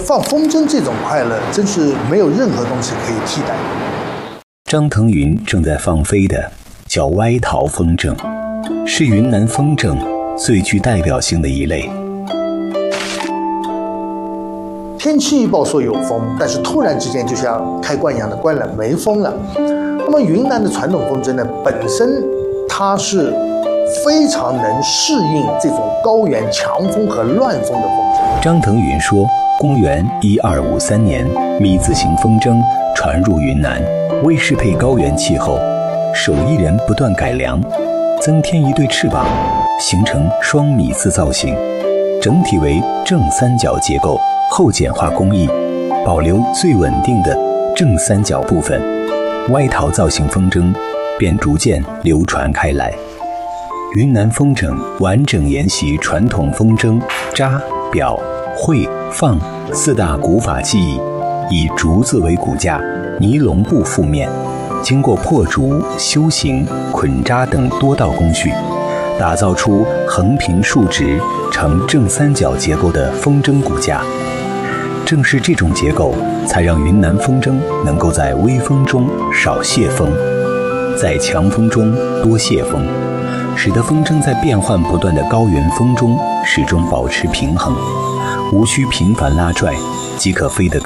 放风筝这种快乐，真是没有任何东西可以替代。 张腾云正在放飞的叫歪桃风筝，是云南风筝最具代表性的一类。 天气预报说有风，但是突然之间就像开关一样的关了，没风了。那么云南的传统风筝呢，本身它是非常能适应这种高原强风和乱风的风筝。 张腾云说，公元1253年，米字形风筝传入云南，为适配高原气候，手艺人不断改良，增添一对翅膀，形成双米字造型，整体为正三角结构，后简化工艺，保留最稳定的正三角部分，歪桃造型风筝便逐渐流传开来。云南风筝完整沿袭传统风筝扎、表、会、放四大古法技艺，以竹子为骨架，尼龙布覆面，经过破竹、修形、捆扎等多道工序，打造出横平竖直呈正三角结构的风筝骨架。正是这种结构，才让云南风筝能够在微风中少泄风，在强风中多泄风，使得风筝在变幻不断的高原风中始终保持平衡，无需频繁拉拽，即可飞得